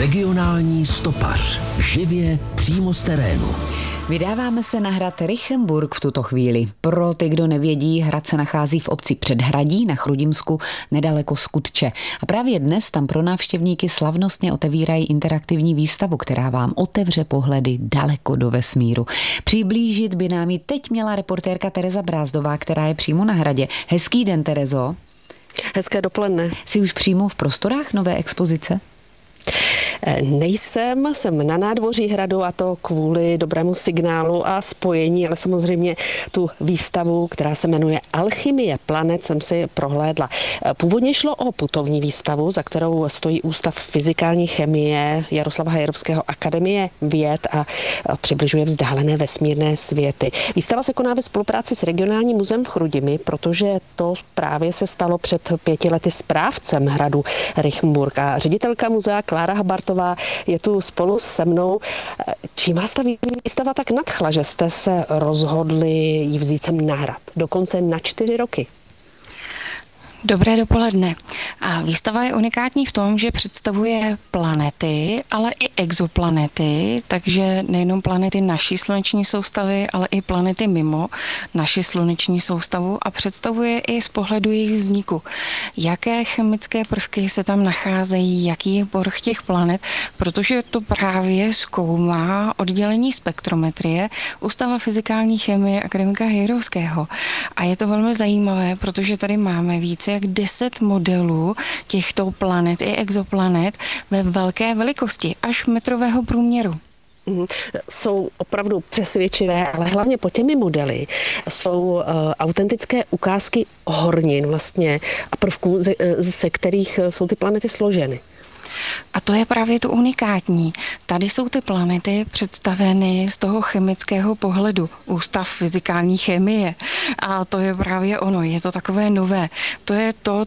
Regionální stopař. Živě přímo z terénu. Vydáváme se na hrad Rychenburk v tuto chvíli. Pro ty, kdo nevědí, hrad se nachází v obci Předhradí na Chrudimsku, nedaleko Skutče. A právě dnes tam pro návštěvníky slavnostně otevírají interaktivní výstavu, která vám otevře pohledy daleko do vesmíru. Přiblížit by nám ji teď měla reportérka Tereza Brázdová, která je přímo na hradě. Hezký den, Terezo. Hezké dopoledne. Jsi už přímo v prostorách nové expozice? Jsem na nádvoří hradu, a to kvůli dobrému signálu a spojení, ale samozřejmě tu výstavu, která se jmenuje Alchymie planet, jsem si prohlédla. Původně šlo o putovní výstavu, za kterou stojí Ústav fyzikální chemie Jaroslava Hajerovského Akademie věd a přibližuje vzdálené vesmírné světy. Výstava se koná ve spolupráci s regionálním muzeem v Chrudimi, protože to právě se stalo před 5 lety správcem hradu Rychenburk a ředitelka muzea Klára Habartová je tu spolu se mnou. Čím vás ta výstava tak nadchla, že jste se rozhodli ji vzít sem na hrad? Dokonce na 4 roky. Dobré dopoledne. A výstava je unikátní v tom, že představuje planety, ale i exoplanety, takže nejenom planety naší sluneční soustavy, ale i planety mimo naši sluneční soustavu a představuje i z pohledu jejich vzniku. Jaké chemické prvky se tam nacházejí, jaký je povrch těch planet, protože to právě zkoumá oddělení spektrometrie Ústava fyzikální chemie akademika Hajerovského. A je to velmi zajímavé, protože tady máme více jak 10 modelů těchto planet i exoplanet ve velké velikosti, až metrového průměru. Jsou opravdu přesvědčivé, ale hlavně pod těmi modely jsou autentické ukázky hornin vlastně a prvků, ze kterých jsou ty planety složeny. A to je právě to unikátní. Tady jsou ty planety představeny z toho chemického pohledu. Ústav fyzikální chemie. A to je právě ono. Je to takové nové. To je to,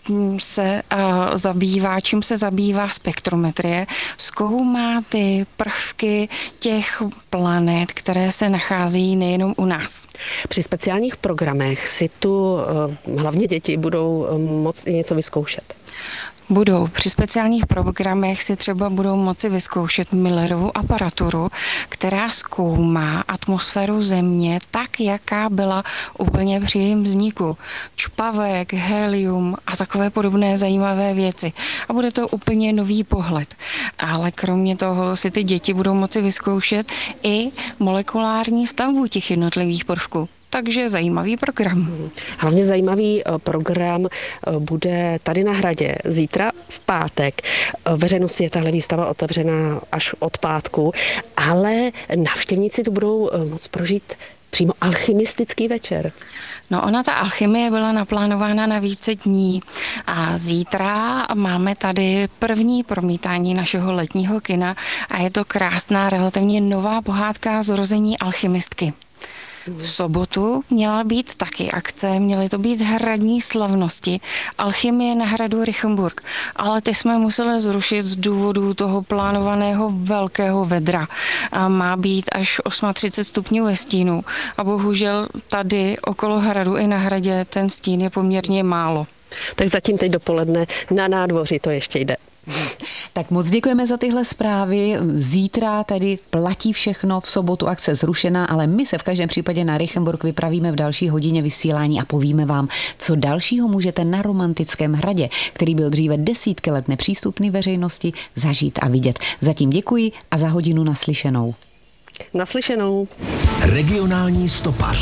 čím se zabývá spektrometrie. Zkoumá ty prvky těch planet, které se nachází nejenom u nás. Při speciálních programech si tu hlavně děti budou moct něco vyzkoušet. Budou. Při speciálních programech si třeba budou moci vyzkoušet Millerovu aparaturu, která zkoumá atmosféru Země tak, jaká byla úplně při jejím vzniku. Čpavek, helium a takové podobné zajímavé věci. A bude to úplně nový pohled. Ale kromě toho si ty děti budou moci vyzkoušet i molekulární stavbu těch jednotlivých prvků. Takže zajímavý program. Hlavně zajímavý program bude tady na hradě zítra v pátek. Veřejnosti je tahle výstava otevřená až od pátku, ale návštěvníci tu budou moct prožít přímo alchymistický večer. No, ona ta alchymie byla naplánována na více dní a zítra máme tady první promítání našeho letního kina a je to krásná, relativně nová pohádka Zrození alchymistky. V sobotu měla být taky akce, měly to být hradní slavnosti, alchymie na hradu Rychenburk, ale ty jsme museli zrušit z důvodu toho plánovaného velkého vedra. A má být až 38 stupňů ve stínu a bohužel tady okolo hradu i na hradě ten stín je poměrně málo. Tak zatím teď dopoledne na nádvoří to ještě jde. Tak moc děkujeme za tyhle zprávy. Zítra tedy platí všechno, v sobotu akce zrušená, ale my se v každém případě na Rychenburk vypravíme v další hodině vysílání a povíme vám, co dalšího můžete na romantickém hradě, který byl dříve desítky let nepřístupný veřejnosti, zažít a vidět. Zatím děkuji a za hodinu naslyšenou. Naslyšenou. Regionální stopař.